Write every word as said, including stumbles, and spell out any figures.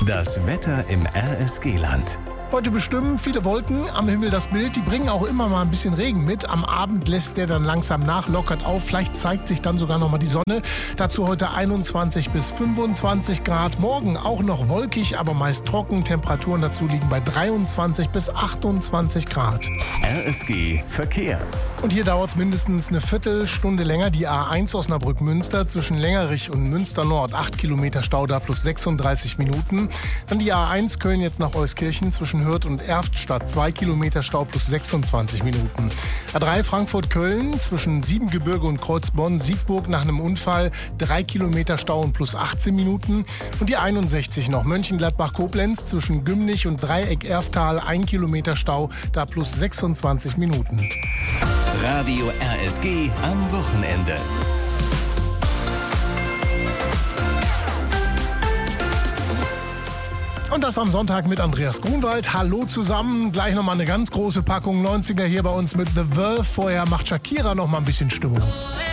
Das Wetter im R S G-Land. Heute bestimmen viele Wolken am Himmel das Bild. Die bringen auch immer mal ein bisschen Regen mit. Am Abend lässt der dann langsam nach, lockert auf. Vielleicht zeigt sich dann sogar noch mal die Sonne. Dazu heute einundzwanzig bis fünfundzwanzig Grad. Morgen auch noch wolkig, aber meist trocken. Temperaturen dazu liegen bei dreiundzwanzig bis achtundzwanzig Grad. R S G Verkehr. Und hier dauert es mindestens eine Viertelstunde länger. Die A eins Osnabrück-Münster zwischen Längerich und Münster Nord. acht Kilometer Stau, da plus sechsunddreißig Minuten. Dann die A eins Köln jetzt nach Euskirchen zwischen Hürth und Erftstadt. zwei Kilometer Stau plus sechsundzwanzig Minuten. A drei Frankfurt-Köln zwischen Siebengebirge und Kreuzbonn-Siegburg nach einem Unfall. drei Kilometer Stau und plus achtzehn Minuten. Und die einundsechzig noch Mönchengladbach-Koblenz zwischen Gümnich und Dreieck-Erftal. ein Kilometer Stau, da plus sechsundzwanzig Minuten. Radio R S G am Wochenende. Und das am Sonntag mit Andreas Grunwald. Hallo zusammen. Gleich nochmal eine ganz große Packung neunziger hier bei uns mit The Verve. Vorher macht Shakira noch mal ein bisschen Stimmung.